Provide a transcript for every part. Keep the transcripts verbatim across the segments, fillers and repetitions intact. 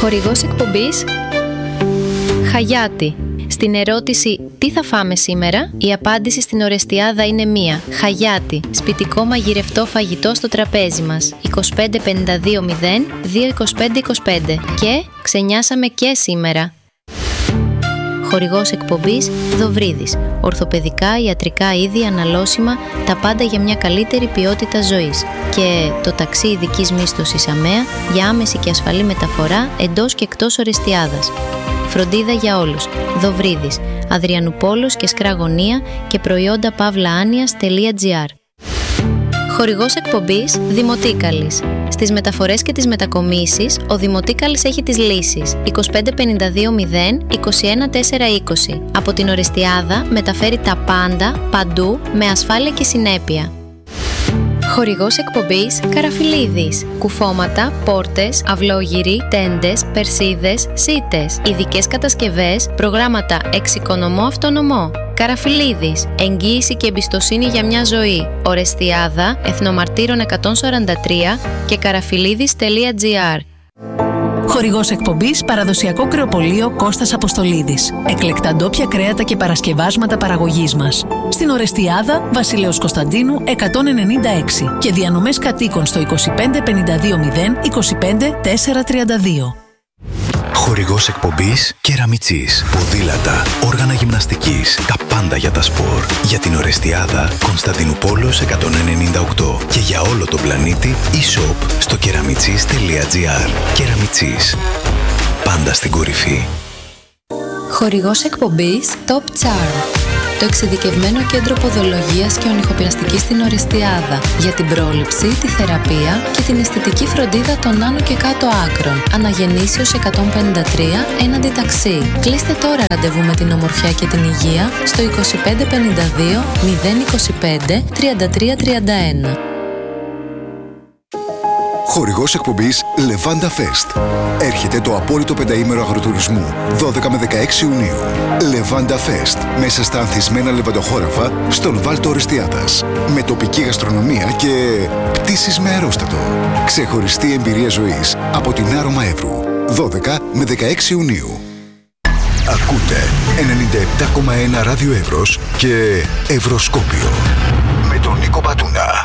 Χορηγός εκπομπής Χαγιάτι. Στην ερώτηση «Τι θα φάμε σήμερα?», η απάντηση στην Ορεστιάδα είναι μία. Χαγιάτι. Σπιτικό μαγειρευτό φαγητό στο τραπέζι μας. είκοσι πέντε πενήντα δύο μηδέν δύο είκοσι πέντε είκοσι πέντε. Και ξενιάσαμε και σήμερα. Χορηγός εκπομπής Δοβρίδης. Ορθοπαιδικά, ιατρικά είδη, αναλώσιμα, τα πάντα για μια καλύτερη ποιότητα ζωής. Και το ταξί ειδικής μίσθωσης ΑΜΕΑ για άμεση και ασφαλή μεταφορά εντός και εκτός Ορεστιάδας. Φροντίδα για όλους. Δοβρίδης. Αδριανουπόλος και Σκραγωνία και προϊόντα pavlaanias.gr. Χορηγός εκπομπής Δημοτίκαλης. Στις μεταφορές και τις μετακομίσεις, ο Δημοτίκαλης έχει τις λύσεις. είκοσι πέντε πενήντα δύο μηδέν είκοσι ένα τέσσερα είκοσι. Από την Ορεστιάδα μεταφέρει τα πάντα, παντού, με ασφάλεια και συνέπεια. Χορηγός εκπομπής Καραφιλίδης. Κουφώματα, πόρτες, αυλόγυροι, τέντες, περσίδες, σίτες. Ειδικές κατασκευές, προγράμματα εξοικονομώ αυτονομώ. Καραφιλίδης. Εγγύηση και εμπιστοσύνη για μια ζωή. Ορεστιάδα, Εθνομαρτύρων εκατόν σαράντα τρία και καραφιλίδης.gr. Χορηγός εκπομπής Παραδοσιακό Κρεοπωλείο Κώστας Αποστολίδης. Εκλεκτά ντόπια κρέατα και παρασκευάσματα παραγωγής μας. Στην Ορεστιάδα, Βασιλέως Κωνσταντίνου εκατόν ενενήντα έξι και διανομές κατοίκων στο είκοσι πέντε πενήντα δύο μηδέν είκοσι πέντε τέσσερα τριάντα δύο. Χορηγός εκπομπής Κεραμιτσής. Ποδήλατα, όργανα γυμναστικής, τα πάντα για τα σπορ. Για την Ορεστιάδα, Κωνσταντινούπολος εκατόν ενενήντα οκτώ. Και για όλο τον πλανήτη, e-shop στο κεραμιτσής.gr. Κεραμιτσής. Πάντα στην κορυφή. Χορηγός εκπομπής Top Charm. Το εξειδικευμένο κέντρο ποδολογίας και ονυχοπειραστικής στην Ορεστιάδα για την πρόληψη, τη θεραπεία και την αισθητική φροντίδα των άνω και κάτω άκρων. Αναγεννήσεως εκατόν πενήντα τρία έναντι ταξί. Κλείστε τώρα ραντεβού με την ομορφιά και την υγεία στο είκοσι πέντε πενήντα δύο μηδέν είκοσι πέντε τριάντα τρία τριάντα ένα. Χορηγός εκπομπής Levanda Fest. Έρχεται το απόλυτο πενταήμερο αγροτουρισμού, δώδεκα με δεκαέξι Ιουνίου. Levanda Fest, μέσα στα ανθισμένα λεβαντοχώραφα στον Βάλτο Ορεστιάδας. Με τοπική γαστρονομία και πτήσεις με αερόστατο. Ξεχωριστή εμπειρία ζωής από την Άρωμα Εύρου, δώδεκα με δεκαέξι Ιουνίου. Ακούτε ενενήντα επτά κόμμα ένα Ράδιο Εύρος και Ευρωσκόπιο με τον Νίκο Πατούνα.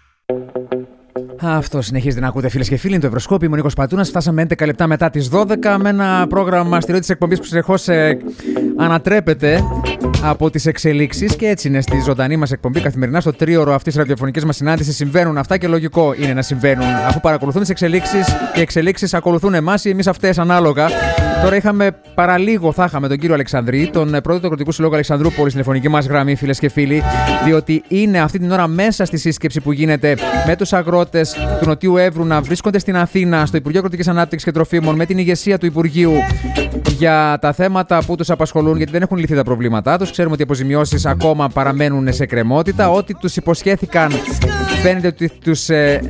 Αυτό συνεχίζετε να ακούτε, φίλες και φίλοι. Είναι το Ευρωσκόπιο. Είμαι ο Νίκος Πατούνας. Φτάσαμε έντεκα λεπτά μετά τις δώδεκα με ένα πρόγραμμα στη ροή της εκπομπής που συνεχώς ε, ανατρέπεται από τις εξελίξεις. Και έτσι είναι στη ζωντανή μας εκπομπή καθημερινά, στο τρίωρο αυτής της ραδιοφωνικής μας συνάντησης. Συμβαίνουν αυτά και λογικό είναι να συμβαίνουν, αφού παρακολουθούν τις εξελίξεις και οι εξελίξεις ακολουθούν εμάς ή εμείς αυτές ανάλογα. Τώρα είχαμε παραλίγο, θα είχαμε τον κύριο Αλεξανδρή, τον πρόεδρο του Αγροτικού Συλλόγου Αλεξανδρούπολης, στην τηλεφωνική μας γραμμή, φίλες και φίλοι, διότι είναι αυτή την ώρα μέσα στη σύσκεψη που γίνεται με τους αγρότες του Νοτιού Εύρου να βρίσκονται στην Αθήνα, στο Υπουργείο Αγροτικής Ανάπτυξης και Τροφίμων, με την ηγεσία του Υπουργείου για τα θέματα που τους απασχολούν, γιατί δεν έχουν λυθεί τα προβλήματά τους. Ξέρουμε ότι οι αποζημιώσεις ακόμα παραμένουν σε εκκρεμότητα. Ό,τι τους υποσχέθηκαν φαίνεται ότι τους ε,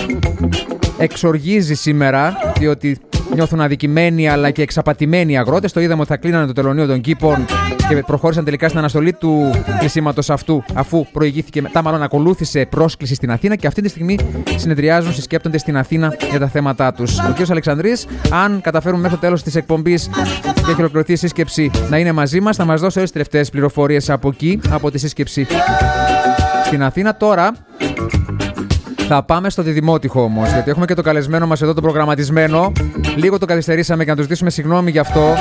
εξοργίζει σήμερα, διότι νιώθουν αδικημένοι αλλά και εξαπατημένοι οι αγρότες. Το είδαμε ότι θα κλείνανε το τελωνείο των κήπων και προχώρησαν τελικά στην αναστολή του κλεισίματος αυτού, αφού προηγήθηκε, μετά μάλλον ακολούθησε πρόσκληση στην Αθήνα και αυτή τη στιγμή συνεδριάζουν, συσκέπτονται στην Αθήνα για τα θέματα τους. Ο κ. Αλεξανδρής, αν καταφέρουμε μέχρι το τέλος της εκπομπής και έχει ολοκληρωθεί η σύσκεψη να είναι μαζί μας, θα μας δώσει όλες τις τελευταίες πληροφορίες από εκεί, από τη σύσκεψη στην Αθήνα. Τώρα θα πάμε στο Διδημότυχο όμως, γιατί έχουμε και το καλεσμένο μας εδώ, το προγραμματισμένο. Λίγο το καθυστερήσαμε και να του ζητήσουμε συγγνώμη γι' αυτό.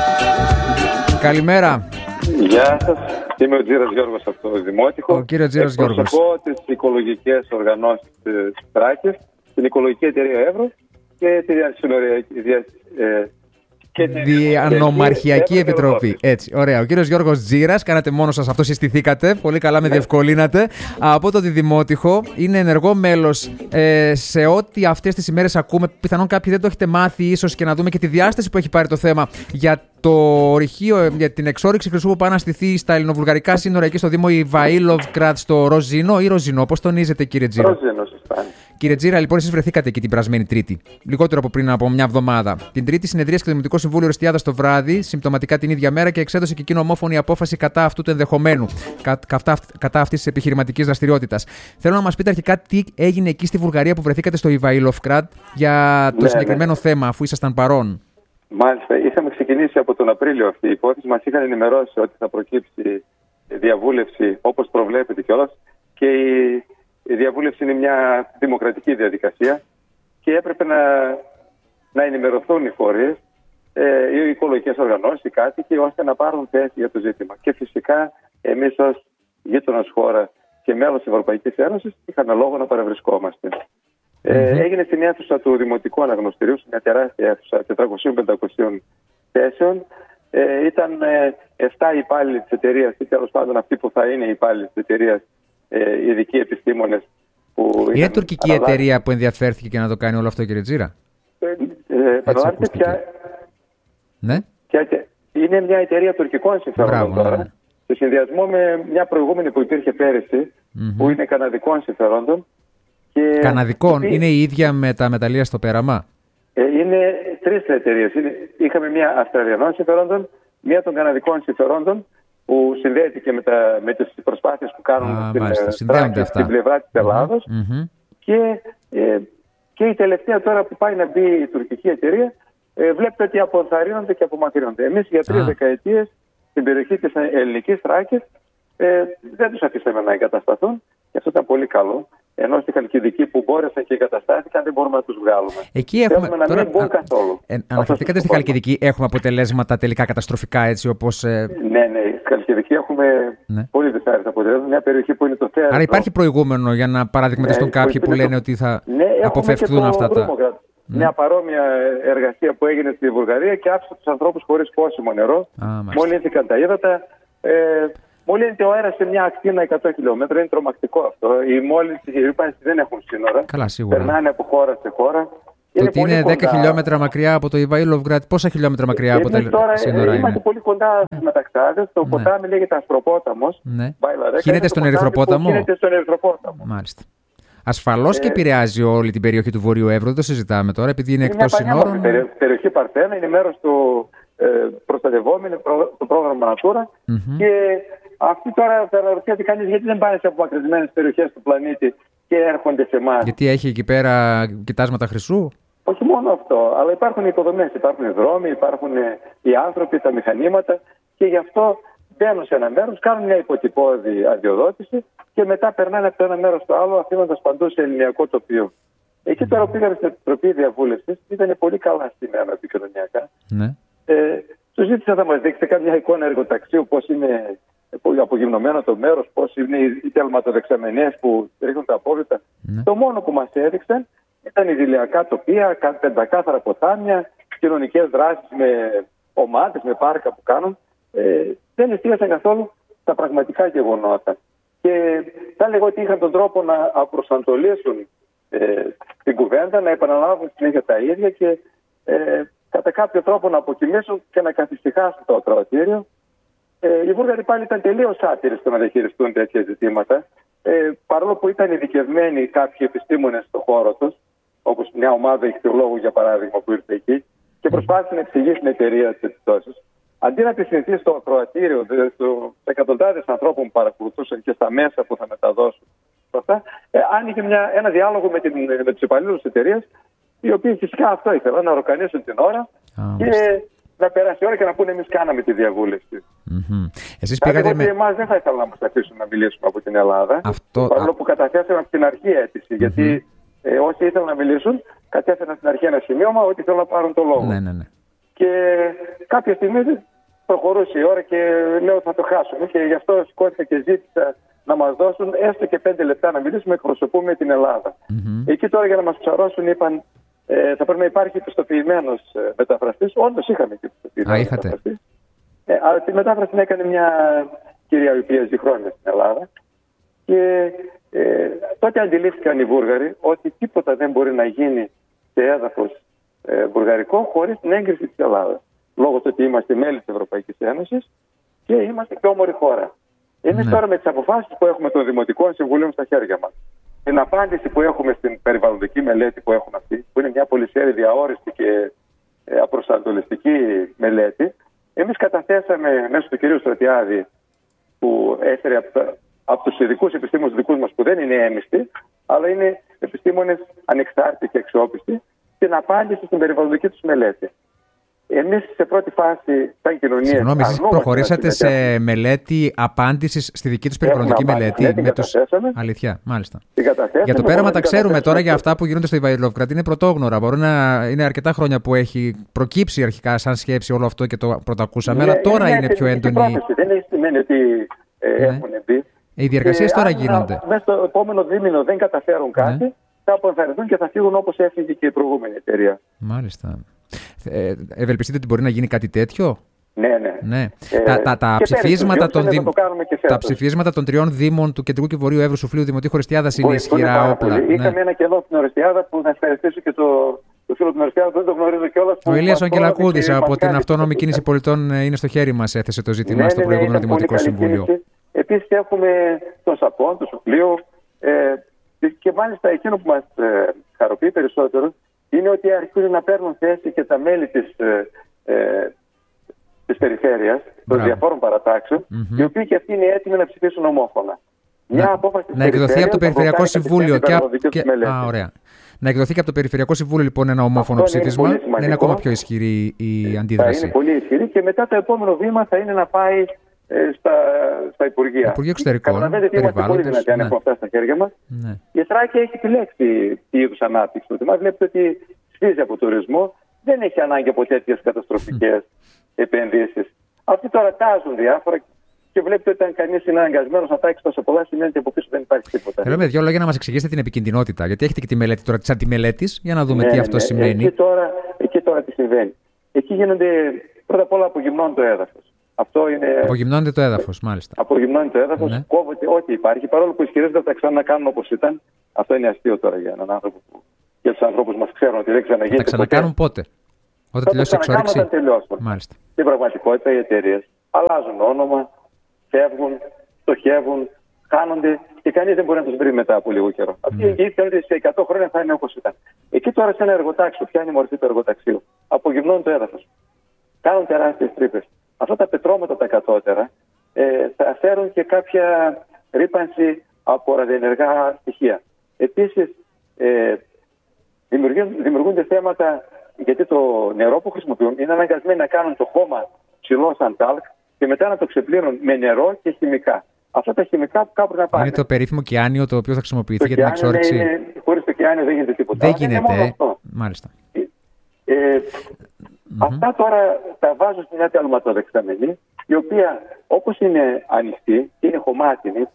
Καλημέρα. Γεια σας. Είμαι ο Τζίρας Γιώργος από το Δημότυχο. Ο κύριος Τζίρας Γιώργος. Εκπροσωπώ τις οικολογικές οργανώσεις της Θράκης, την Οικολογική Εταιρεία Εύρος και τη Διασυνοριακή ε, Διανομαρχιακή Επιτροπή. Έτσι, ωραία. Ο κύριος Γιώργος Τζίρας, κάνατε μόνο σας αυτό, συστηθήκατε. Πολύ καλά, με διευκολύνατε. Από το Διδημότυχο, είναι ενεργό μέλος ε, σε ό,τι αυτές τις ημέρες ακούμε. Πιθανόν κάποιοι δεν το έχετε μάθει, ίσως και να δούμε και τη διάσταση που έχει πάρει το θέμα για το ορυχείο, για την εξόρυξη χρυσού που πάει να στηθεί στα ελληνοβουλγαρικά σύνορα εκεί στο Δήμο Ιβαήλοβκραντ, στο Ροζίνο ή Ροζινό, πώς τονίζετε, κύριε Τζίρα? Ροζίνο, σωστά. Κύριε Τζίρα, λοιπόν, εσείς βρεθήκατε εκεί την περασμένη Τρίτη, λιγότερο από πριν από μια εβδομάδα. Την Τρίτη συνεδρίασε και το Δημοτικό Συμβούλιο Ορεστιάδας το βράδυ, συμπτωματικά την ίδια μέρα, και εξέδωσε και εκείνο ομόφωνη απόφαση κατά αυτού του ενδεχομένου, κα, κατά, κατά αυτής της επιχειρηματικής δραστηριότητας. Θέλω να μας πείτε αρχικά τι έγινε εκεί στη Βουλγαρία που βρεθήκατε στο Ιβαήλοβκραντ για το ναι, συγκεκριμένο ναι. θέμα, αφού ήσασταν παρόν. Μάλιστα. Είχαμε ξεκινήσει από τον Απρίλιο αυτή η υπόθεση. Μας είχαν ενημερώσει ότι θα προκύψει διαβούλευση όπως προβλέπεται κιόλας. Και η διαβούλευση είναι μια δημοκρατική διαδικασία και έπρεπε να, να ενημερωθούν οι φορείς, ε, οι οικολογικές οργανώσεις, οι κάτοικοι, ώστε να πάρουν θέση για το ζήτημα. Και φυσικά εμείς ως γείτονας χώρα και μέλος της Ευρωπαϊκής Ένωσης είχαμε λόγο να παρευρισκόμαστε. Mm-hmm. Ε, έγινε στην αίθουσα του Δημοτικού Αναγνωστηρίου, σε μια τεράστια αίθουσα τετρακόσιες πεντακόσιες θέσεων. Ε, ήταν ε, επτά υπάλληλοι της εταιρείας, ή τέλος πάντων αυτοί που θα είναι οι υπάλληλοι της εταιρείας, ε, ειδικοί επιστήμονες. Που είναι τουρκική αναλάβει... εταιρεία που ενδιαφέρθηκε και να το κάνει όλο αυτό, κύριε Τζίρα? Ε, ε, Παραλάβετε πια... Ναι. Πια... Είναι μια εταιρεία τουρκικών συμφερόντων τώρα. Ναι. Σε συνδυασμό με μια προηγούμενη που υπήρχε πέρυσι, mm-hmm. που είναι καναδικών συμφερόντων. Και... Καναδικών, και... είναι η ίδια με τα μεταλλεία στο πέραμα? Ε, είναι τρεις εταιρείες. Είχαμε μια Αυστραλιανών συμφερόντων, μια των καναδικών συμφερόντων, που συνδέεται και με, τα, με τις προσπάθειες που κάνουν Α, στην, μάλιστα, στην πλευρά της Ελλάδος. Mm-hmm. Και, ε, και η τελευταία τώρα που πάει να μπει η τουρκική εταιρεία, ε, βλέπετε ότι αποθαρρύνονται και απομακρύνονται. Εμείς για τρεις δεκαετίες στην περιοχή της ελληνικής Θράκης ε, δεν τους αφήσαμε να εγκατασταθούν και αυτό ήταν πολύ καλό. Ενώ στη Χαλκιδική που μπόρεσαν και εγκαταστάθηκαν δεν μπορούμε να τους βγάλουμε. Εκεί έχουμε. Θέλουμε να τώρα, μην μπουν καθόλου. Ε, αναφερθήκατε στη Χαλκιδική, έχουμε αποτελέσματα τελικά καταστροφικά έτσι όπως. Ε... Ναι, ναι. Στη Χαλκιδική έχουμε ναι. πολύ δυσάρεστα αποτελέσματα. Μια περιοχή που είναι το θέατρο. Άρα υπάρχει προηγούμενο για να παραδειγματιστούν ναι, κάποιοι που λένε το... ότι θα ναι, αποφευθούν αυτά τα. Ναι. Μια παρόμοια εργασία που έγινε στη Βουλγαρία και άφησε τους ανθρώπους χωρίς πόσιμο νερό. Μολύνθηκαν τα ύδατα. Ε, Μολύνεται ο αέρας σε μια ακτίνα εκατό χιλιόμετρα. Είναι τρομακτικό αυτό. Οι μόλυνση και η ρήπανση δεν έχουν σύνορα. Καλά, σίγουρα. Περνάνε από χώρα σε χώρα. Το ότι είναι δέκα χιλιόμετρα μακριά από το Ιβαήλοβγκραντ, πόσα χιλιόμετρα μακριά από τα σύνορα είναι? Είμαστε πολύ κοντά στις μεταξάδες. Το ναι. ποτάμι λέγεται Ασπροπόταμος. Ναι. Γίνεται στον Ερυθροπόταμο. Γίνεται στον Ερυθροπόταμο. Μάλιστα. Ασφαλώς ε, και επηρεάζει όλη την περιοχή του Βορείου Εύρου, δεν το συζητάμε τώρα, επειδή είναι, είναι εκτός συνόρων. Η περιοχή Παρθένα είναι μέρος του ε, προστατευόμενου προ, το πρόγραμμα Natura mm-hmm. και αυτοί τώρα θα αναρωτιέται κανείς γιατί δεν πάνε σε απομακρυσμένες περιοχές του πλανήτη και έρχονται σε εμάς. Γιατί έχει εκεί πέρα κοιτάσματα χρυσού? Όχι μόνο αυτό, αλλά υπάρχουν οι υποδομές, υπάρχουν οι δρόμοι, υπάρχουν οι άνθρωποι, τα μηχανήματα και γι' αυτό μπαίνουν σε ένα μέρος, κάνουν μια υποτυπώδη αδειοδότηση και μετά περνάνε από το ένα μέρος στο άλλο, αφήνοντας παντού σε ελληνιακό τοπίο. Εκεί τώρα που πήγαμε στην Επιτροπή Διαβούλευσης, ήταν πολύ καλά στημένα επικοινωνιακά. Ναι. Ε, του ζήτησα να μας δείξετε κάποια εικόνα εργοταξίου, πώς είναι απογυμνωμένο το μέρος, πώς είναι οι τελματοδεξαμενές που ρίχνουν τα απόβλητα. Ναι. Το μόνο που μας έδειξαν ήταν ιδηλιακά τοπία, πεντακάθαρα ποτάμια, κοινωνικές δράσεις με ομάδες, με πάρκα που κάνουν. Ε, δεν εστίασαν καθόλου στα πραγματικά γεγονότα. Και θα έλεγα ότι είχαν τον τρόπο να απροσανατολίσουν ε, την κουβέντα, να επαναλάβουν συνέχεια τα ίδια και ε, κατά κάποιο τρόπο να αποκοιμήσουν και να καθησυχάσουν το ακροατήριο. Ε, οι Βούλγαροι πάλι ήταν τελείως άτυροι στο να διαχειριστούν τέτοια ζητήματα. Ε, παρόλο που ήταν ειδικευμένοι κάποιοι επιστήμονες στον χώρο τους, όπως μια ομάδα ηχθειολόγου για παράδειγμα που ήρθε εκεί, και προσπάθησε να εξηγήσει την εταιρεία τις επιπτώσεις. Αντί να επισυνθεί στο ακροατήριο, στου εκατοντάδες ανθρώπων που παρακολουθούσαν και στα μέσα που θα μεταδώσουν αυτά, ε, άνοιγε μια, ένα διάλογο με, την, με τους υπαλλήλους της εταιρείας, οι οποίοι φυσικά αυτό ήθελαν, να ροκανίσουν την ώρα ah, και μάλιστα. να περάσει η ώρα και να πούνε εμείς κάναμε τη διαβούλευση. Mm-hmm. Εσείς πήγατε με... εμάς δεν θα ήθελα να μας αφήσουν να μιλήσουμε από την Ελλάδα, αυτό... παρόλο που καταθέσαμε από την αρχή αίτηση, mm-hmm. γιατί ε, όσοι ήθελαν να μιλήσουν, κατέθεσαν στην αρχή ένα σημείωμα ότι θέλουν να πάρουν το λόγο. Ναι, ναι, ναι. Και κάποια στιγμή προχωρούσε η ώρα και λέω θα το χάσουμε και γι' αυτό σηκώθηκα και ζήτησα να μας δώσουν έστω και πέντε λεπτά να μιλήσουμε, εκπροσωπούμε την Ελλάδα. Mm-hmm. Εκεί τώρα για να μας ψαρώσουν είπαν ε, θα πρέπει να υπάρχει πιστοποιημένος ε, μεταφραστής. Όντως είχαμε και πιστοποιημένος μεταφραστής. Ε, αλλά τη μετάφραση την έκανε μια κυρία η οποία ζει χρόνια στην Ελλάδα και ε, τότε αντιλήφθηκαν οι Βούλγαροι ότι τίποτα δεν μπορεί να γίνει σε έδαφος ε, βουλγαρικό χωρίς την έγκριση της Ελλάδας. Λόγω του ότι είμαστε μέλη της Ευρωπαϊκής Ένωσης και είμαστε πιο όμορφη χώρα. Εμείς ναι. τώρα με τις αποφάσεις που έχουμε των Δημοτικών Συμβουλίων στα χέρια μας, την απάντηση που έχουμε στην περιβαλλοντική μελέτη που έχουν αυτοί, που είναι μια πολυσέριδη αόριστη και ε, απροσανατολιστική μελέτη, εμείς καταθέσαμε μέσω του κυρίου Στρατιάδη, που έφερε από, από τους ειδικούς επιστήμονες δικούς μας, που δεν είναι έμιστοι, αλλά είναι επιστήμονες ανεξάρτητοι και αξιόπιστοι, την απάντηση στην περιβαλλοντική τους μελέτη. Εμείς σε πρώτη φάση, σαν κοινωνία. Συγγνώμη, εσείς προχωρήσατε σε μελέτη απάντησης στη δική τους περιβαλλοντική μελέτη. Ναι, με τους... Αλήθεια, μάλιστα. Για το πέραμα τα ξέρουμε τώρα, για αυτά που γίνονται στο Ιβαϊλόβγκραντ είναι πρωτόγνωρα. Μπορεί να είναι αρκετά χρόνια που έχει προκύψει αρχικά σαν σκέψη όλο αυτό και το πρωτακούσαμε, ναι, αλλά τώρα είναι, είναι πιο έντονη. Δεν έχει σημαίνει ότι ε, ναι. έχουν μπει. Οι διεργασίες τώρα γίνονται. Μέσα στο επόμενο δίμηνο δεν καταφέρουν κάτι, ναι. θα αποενθαρρυνθούν και θα φύγουν όπως έφυγε και η προηγούμενη εταιρεία. Μάλιστα. Ε, ευελπιστείτε ότι μπορεί να γίνει κάτι τέτοιο? Ναι, ναι. ναι. Ε, τα, τα, τα, ψηφίσματα των δι... τα ψηφίσματα των τριών δήμων του Κεντρικού και Βορείου Εύρου Σουφλίου Δημοτικού Ορεστιάδας είναι ισχυρά όπλα. Ναι. Είχαμε ένα κενό στην Ορεστιάδα που να ευχαριστήσω και το, το φίλο του Ορεστιάδα, δεν το γνωρίζω κιόλας. Ο Ηλίας Αγγελακούδης από την Αυτόνομη Κίνηση Πολιτών είναι στο χέρι μας, έθεσε το ζήτημα ναι, στο ναι, προηγούμενο ναι, Δημοτικό Συμβούλιο. Επίσης έχουμε τον Σαπών, τον Σουφλίου ε, και μάλιστα εκείνο που μας ε, χαροποιεί περισσότερο είναι ότι αρχίζουν να παίρνουν θέση και τα μέλη της, ε, ε, της περιφέρειας, των διαφόρων παρατάξεων, mm-hmm. οι οποίοι και αυτοί είναι έτοιμοι να ψηφίσουν ομόφωνα. Μια να, απόφαση να εκδοθεί από το Περιφερειακό Συμβούλιο και, και, α, ωραία. Να εκδοθεί και από το Περιφερειακό Συμβούλιο λοιπόν ένα ομόφωνο αυτό ψήφισμα. Είναι, είναι ακόμα πιο ισχυρή η αντίδραση. Θα είναι πολύ ισχυρή και μετά το επόμενο βήμα θα είναι να πάει ε, στα, στα Υπουργεία. Υπουργείο Εξωτερικών. Καταλαβαίνετε ότι είμαστε πολύ δυνατοί αν έχουμε αυτά στα χέρια μας. Ναι. Η Θράκη έχει επιλέξει τι είδους ανάπτυξη. Μα βλέπετε ότι σφίζει από τουρισμό, δεν έχει ανάγκη από τέτοιες καταστροφικές επενδύσεις. Αυτοί τώρα τάζουν διάφορα και βλέπετε ότι αν κανείς είναι αναγκασμένος να τάξει τόσο πολλά, σημαίνει ότι από πίσω δεν υπάρχει τίποτα. Θέλω με δύο λόγια να μας εξηγήσετε την επικινδυνότητα. Γιατί έχετε και τη μελέτη τώρα της αντιμελέτης, για να δούμε ναι, τι ναι, αυτό ναι. σημαίνει. Εκεί τώρα, εκεί τώρα τι συμβαίνει. Εκεί γίνονται πρώτα απ' όλα απογυμνώνει το έδαφος. Αυτό είναι... Απογυμνώνεται το έδαφος, μάλιστα. Απογυμνώνεται το έδαφος, ναι. Κόβεται ό,τι υπάρχει. Παρόλο που ισχυρίζονται ότι θα ξανακάνουν όπως ήταν. Αυτό είναι αστείο τώρα για έναν άνθρωπο που για τους ανθρώπους μας ξέρουν ότι δεν ξαναγίνεται. Θα ξανακάνουν ποτέ. πότε? Όταν τελειώσει η εξόρυξη. Όταν τελειώσουν. Μάλιστα. Στην πραγματικότητα οι εταιρείες αλλάζουν όνομα, φεύγουν, στοχεύουν, χάνονται και κανείς δεν μπορεί να τους βρει μετά από λίγο καιρό. Mm. Αυτοί εγγυήθηκαν ότι σε εκατό χρόνια θα είναι όπως ήταν. Εκεί τώρα σε ένα εργοτάξιο, ποια είναι η μορφή του εργοταξίου? Απογυμνώνουν το έδαφος. Κάνουν τεράστιες τρύπες. Αυτά τα πετρώματα τα κατώτερα ε, θα φέρουν και κάποια ρύπανση από ραδιενεργά στοιχεία. Επίσης, ε, δημιουργούνται θέματα γιατί το νερό που χρησιμοποιούν είναι αναγκασμένοι να κάνουν το χώμα ψηλό σαν τάλκ και μετά να το ξεπλύνουν με νερό και χημικά. Αυτά τα χημικά κάπου να πάνε. Είναι το περίφημο κιάνιο το οποίο θα χρησιμοποιηθεί το για την εξόρυξη. Ναι, χωρίς το κιάνιο δεν γίνεται τίποτα. Δεν γίνεται. Μάλιστα. Ε, ε, mm-hmm. Αυτά τώρα τα βάζω στην μια αλματοδεξαμενή, η οποία όπως είναι ανοιχτή και είναι χωμάτινη,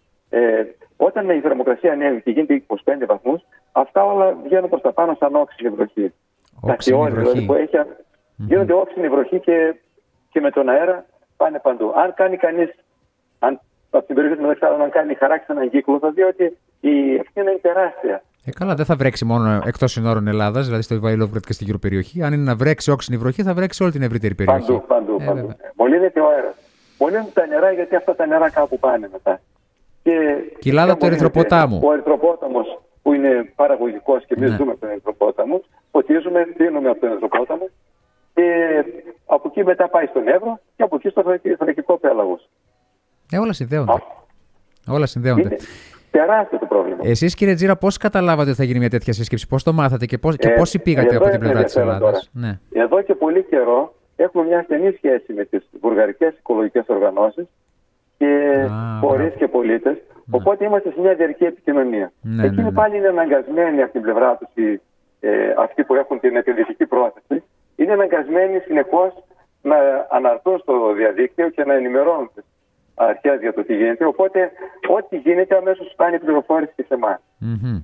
ε, όταν η θερμοκρασία ανέβει και γίνεται είκοσι πέντε βαθμούς, αυτά όλα βγαίνουν προς τα πάνω σαν όξινη βροχή. Τα χιόνια δηλαδή που έχει, mm-hmm. γίνονται όξινη βροχή και, και με τον αέρα πάνε παντού. Αν κάνει κανείς, αν, από την περιοχή του Μεταξάδων, αν κάνει χαράξει έναν κύκλο, θα δει ότι η ευθύνη είναι τεράστια. Ε, καλά, δεν θα βρέξει μόνο εκτός συνόρων Ελλάδας, δηλαδή στο Ιβαϊλόβγκραντ και στη γύρω περιοχή. Αν είναι να βρέξει όξινη βροχή, θα βρέξει όλη την ευρύτερη περιοχή. Παντού, παντού. Ε, παντού. Μολύνεται ο αέρας. Μολύνονται τα νερά γιατί αυτά τα νερά κάπου πάνε μετά. Και κοιλάδα από το Ερυθροποτάμου. Ο Ερυθροπόταμος που είναι παραγωγικός και εμείς ναι. ζούμε από τον Ερυθροπόταμο, ποτίζουμε, πίνουμε από τον Ερυθροπόταμο και από εκεί μετά πάει στον Εύρο και από εκεί στο Θρακικό πέλαγος. Ε, όλα συνδέονται. Α. Όλα συνδέονται. Είναι τεράστιο το πρόβλημα. Εσείς, κύριε Τζίρα, πώς καταλάβατε ότι θα γίνει μια τέτοια σύσκεψη, πώς το μάθατε και, πώς, και ε, πόσοι πήγατε από την πλευρά της Ελλάδας? Ναι. Εδώ και πολύ καιρό έχουμε μια στενή σχέση με τις βουλγαρικές οικολογικές οργανώσεις και φορείς και πολίτες. Ναι. Οπότε είμαστε σε μια διαρκή επικοινωνία. Ναι, εκείνοι ναι, ναι. πάλι είναι αναγκασμένοι από την πλευρά τους, οι, ε, αυτοί που έχουν την επενδυτική πρόθεση, είναι αναγκασμένοι συνεχώς να αναρτούν στο διαδίκτυο και να ενημερώνουν τις αρχές για το τι γίνεται. Οπότε, ό,τι γίνεται αμέσως φτάνει η πληροφόρηση σε εμάς. Mm-hmm.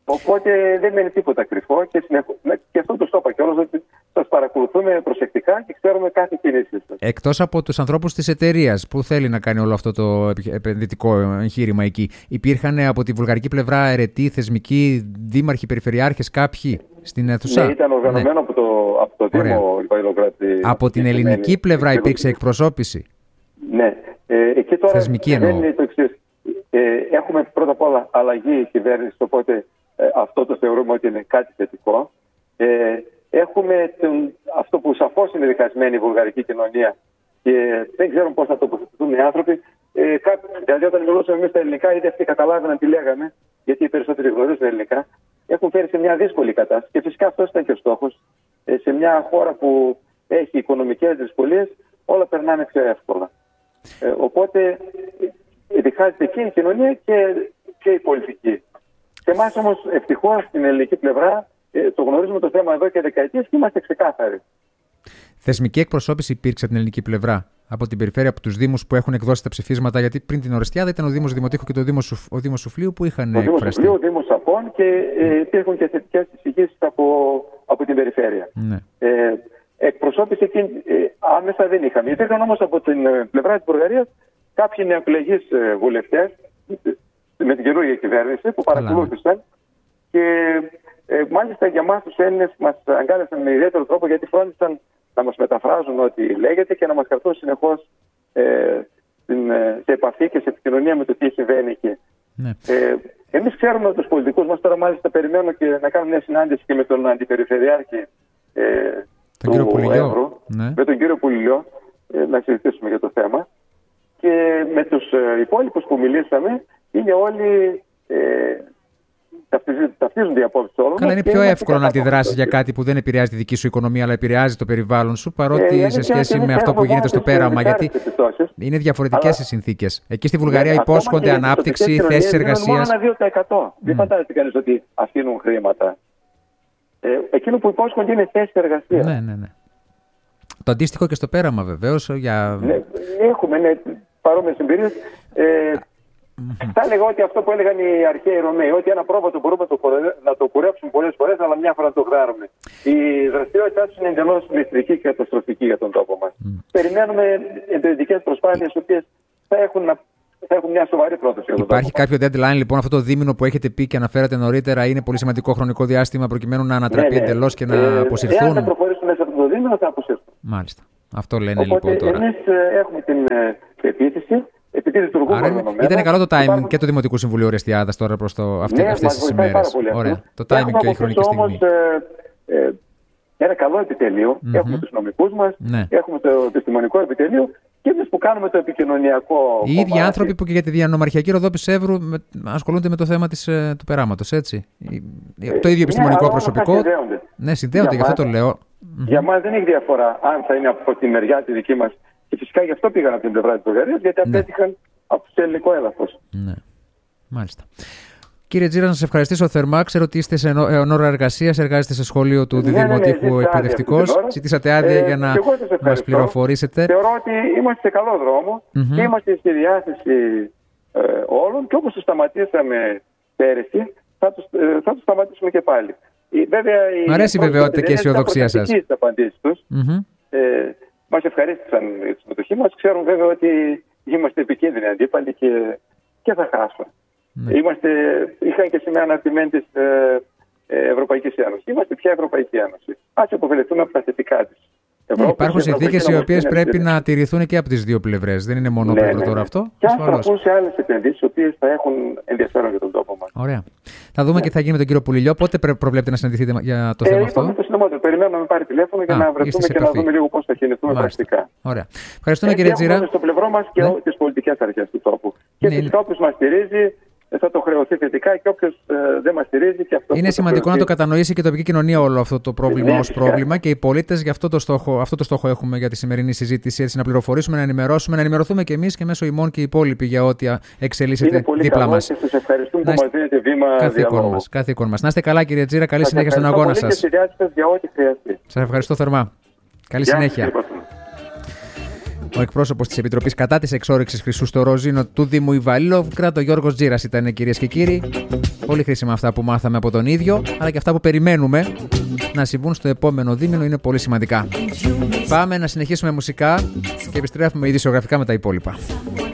Οπότε δεν μένει τίποτα κρυφό και, συνεχώς, και αυτό το είπα κιόλας, ότι σας παρακολουθούμε προσεκτικά και ξέρουμε κάθε κίνηση σας. Εκτός από τους ανθρώπους της εταιρείας που θέλει να κάνει όλο αυτό το επενδυτικό εγχείρημα εκεί, υπήρχαν από τη βουλγαρική πλευρά αιρετοί, θεσμικοί, δήμαρχοι, περιφερειάρχες, κάποιοι στην αίθουσα? Ναι, ήταν οργανωμένο ναι. από το, από το Δήμο Ιβαϊλόβγκραντ. Από την ελληνική πλευρά υπήρξε εκπροσώπηση? Ναι. Ε, εκεί τώρα θεσμική εννοώ. Είναι το εξής. Ε, έχουμε πρώτα απ' όλα αλλαγή κυβέρνηση, οπότε ε, αυτό το θεωρούμε ότι είναι κάτι θετικό. Ε, έχουμε τον, αυτό που σαφώς είναι διχασμένη η βουλγαρική κοινωνία και δεν ξέρουν πώς θα τοποθετηθούν οι άνθρωποι. Ε, κάποιοι, δηλαδή, όταν μιλούσαμε εμείς στα ελληνικά, είτε αυτοί καταλάβαιναν τι λέγαμε, γιατί οι περισσότεροι γνωρίζουν ελληνικά, έχουν φέρει σε μια δύσκολη κατάσταση. Και φυσικά αυτό ήταν και ο στόχος. Ε, σε μια χώρα που έχει οικονομικές δυσκολίες, όλα περνάνε πιο εύκολα. Ε, οπότε διχάζεται και η κοινωνία και, και η πολιτική. Και εμάς όμως ευτυχώς στην ελληνική πλευρά ε, το γνωρίζουμε το θέμα εδώ και δεκαετίες και είμαστε ξεκάθαροι. Θεσμική εκπροσώπηση υπήρξε από την ελληνική πλευρά, από την περιφέρεια, από τους δήμους που έχουν εκδώσει τα ψηφίσματα, γιατί πριν την Ορεστιάδα ήταν ο Δήμος Δημοτήχου και το Δήμος, ο Δήμος Σουφλίου που είχαν ο εκφραστεί. Δήμος Σουφλίου, ο Δήμος Σαπών και ε, υπήρχαν και θετικές εισηγήσεις από, από την περιφέρεια. Ναι. Ε, εκπροσώπηση εκεί ε, άμεσα δεν είχαμε. Υπήρχαν όμως από την πλευρά της Βουλγαρίας κάποιοι νεοεκλεγείς ε, βουλευτές με την καινούργια κυβέρνηση που παρακολούθησαν και ε, μάλιστα για εμάς τους Έλληνες μας αγκάλεσαν με ιδιαίτερο τρόπο γιατί φρόντισαν να μας μεταφράζουν ό,τι λέγεται και να μας κρατούν συνεχώς ε, σε επαφή και σε επικοινωνία με το τι συμβαίνει εκεί. Ναι. Ε, εμείς ξέρουμε τους πολιτικούς μας, τώρα μάλιστα περιμένω και να κάνουμε μια συνάντηση και με τον Αντιπεριφερειάρχη ε, τον του κύριο Εύρου, ναι. με τον κύριο Πουλιλιό, ε, να συζητήσουμε για το θέμα. Και με τους ε, υπόλοιπους που μιλήσαμε, είναι όλοι ε, ταυτίζονται οι απόψεις όλων. Καλά, είναι πιο εύκολο να αντιδράσεις για κάτι που δεν επηρεάζει τη δική σου οικονομία, αλλά επηρεάζει το περιβάλλον σου, παρότι ε, σε σχέση με αυτό που γίνεται στο πέραμα. Γιατί είναι διαφορετικές οι συνθήκες. Εκεί στη Βουλγαρία ναι, υπόσχονται ανάπτυξη, θέσεις εργασίας. Είναι μόνο ένα δύο τοις εκατό. Mm. Δεν φαντάζεται κανείς ότι αφήνουν χρήματα. Ε, εκείνο που υπόσχονται είναι θέσεις εργασίας. Ναι, ναι, ναι. Το αντίστοιχο και στο πέραμα βεβαίως. Για... Ναι, έχουμε ναι, παρόμοιες εμπειρίες. Ε, Mm-hmm. Θα έλεγα ότι αυτό που έλεγαν οι αρχαίοι Ρωμαίοι, ότι ένα πρόβατο μπορούμε να το, να το κουρέψουμε πολλές φορές, αλλά μια φορά να το γράρουμε. Η δραστηριότητά τους είναι εντελώς μυστική και καταστροφική για τον τόπο μας. Mm. Περιμένουμε εντατικές προσπάθειες, οι οποίες θα έχουν, θα έχουν μια σοβαρή πρόταση για τον Υπάρχει τόπο κάποιο deadline, λοιπόν, αυτό το δίμηνο που έχετε πει και αναφέρατε νωρίτερα, είναι πολύ σημαντικό χρονικό διάστημα προκειμένου να ανατραπεί ναι, ναι. εντελώς και να ε, αποσυρθούν. Εάν θα προχωρήσουν μέσα από το δίμηνο, θα αποσυρθούν. Μάλιστα. Αυτό λένε Οπότε, λοιπόν τώρα. Εμείς έχουμε την πεποίθηση. Άρα ήταν καλό το timing υπάρχουν... και το Δημοτικού Συμβουλίου Ορεστιάδας τώρα προς το... Αυτές, ναι, αυτές τις ημέρες. Ωραία. Το timing και η χρονική στιγμή. Όμως, ε, ε, ένα καλό επιτελείο. Mm-hmm. Έχουμε τους νομικούς μας, ναι. έχουμε το επιστημονικό επιτελείο και εμείς που κάνουμε το επικοινωνιακό. Οι ίδιοι άνθρωποι που και για τη διανομαρχιακή ροδόπιση Εύρου με, ασχολούνται με το θέμα της, του περάματος, έτσι. Ε, το ίδιο επιστημονικό ναι, προσωπικό. Συνδέονται. Ναι, συνδέονται, γι' αυτό το λέω. Για μας δεν έχει διαφορά αν θα είναι από τη μεριά τη δική μας. Και φυσικά γι' αυτό πήγαν από την πλευρά της Βουλγαρίας, γιατί απέτυχαν ναι. από το ελληνικό έδαφος. Ναι, μάλιστα. Κύριε Τζίρα, να σας ευχαριστήσω θερμά. Ξέρω ότι είστε σε ώρα εργασίας, εργάζεστε σε σχολείο του Διδημοτήχου ναι, ναι, ναι, εκπαιδευτικός. Ζητήσατε άδεια ε, για να μας πληροφορήσετε. Θεωρώ ότι είμαστε σε καλό δρόμο mm-hmm. και είμαστε στη διάθεση ε, όλων και όπως το σταματήσαμε πέρυσι, θα το, ε, θα το σταματήσουμε και πάλι. Βέβαια, μ' αρέσει η βεβαιότητα και η αισιοδοξία σας. Mm-hmm. Ε, μας ευχαρίστησαν για τη συμμετοχή μας. Ξέρουν βέβαια ότι είμαστε επικίνδυνοι αντίπαλοι και, και θα χάσουμε. Ναι. Είμαστε, είχαν και σημαία αναρτημένη της ε, Ευρωπαϊκής Ένωσης. Είμαστε πια Ευρωπαϊκή Ένωση. Ας υποφεληθούμε από τα θετικά της. Ναι, υπάρχουν συνθήκες οι οποίες πρέπει να τηρηθούν και από τις δύο πλευρές. Δεν είναι μόνο ναι, ναι, ναι. τώρα αυτό. Και αν στραφούν σε άλλες επενδύσεις, οι οποίες θα έχουν ενδιαφέρον για τον τόπο μας. Ωραία. Θα δούμε ναι. και θα γίνει με τον κύριο Πουλιλιό. Πότε προβλέπετε να συναντηθείτε για το ε, θέμα αυτό? Το συντομότερο. Περιμένουμε να με πάρει τηλέφωνο για Α, να βρεθούμε και να δούμε λίγο πώς θα κινηθούμε πρακτικά. Ωραία. Ευχαριστούμε κύριε Τζίρα. Έχουμε στο πλευρό μας και τις πολιτικές αρχές του τόπου. Και φυσικά όποιος μας στηρίζει θα το χρεωθεί θετικά και όποιος ε, δεν μας στηρίζει και αυτό. Είναι σημαντικό χρεωθεί. Να το κατανοήσει και η τοπική κοινωνία όλο αυτό το πρόβλημα ναι, ως πρόβλημα και οι πολίτες για αυτό το στόχο, αυτό το στόχο έχουμε για τη σημερινή συζήτηση. Έτσι, να πληροφορήσουμε, να ενημερώσουμε, να ενημερωθούμε και εμείς και μέσω ημών και οι υπόλοιποι για ό,τι εξελίσσεται δίπλα μας. Είναι πολύ σας ευχαριστούμε που μας δίνετε βήμα καθήκον μας, καθήκον μας. Να είστε καλά κύριε Τζίρα, καλή συνέχεια στον αγώνα σας. Σας ευχαριστώ θερμά. Καλή συνέχεια. Ο εκπρόσωπος της Επιτροπής κατά της εξόρυξης χρυσού στο Ροζίνο του Δήμου Ιβαλόβκρατ, ο Γιώργος Τζίρας ήταν, κυρίες και κύριοι. Πολύ χρήσιμα αυτά που μάθαμε από τον ίδιο, αλλά και αυτά που περιμένουμε να συμβούν στο επόμενο δίμηνο είναι πολύ σημαντικά. Πάμε να συνεχίσουμε μουσικά και επιστρέφουμε ειδησιογραφικά με τα υπόλοιπα.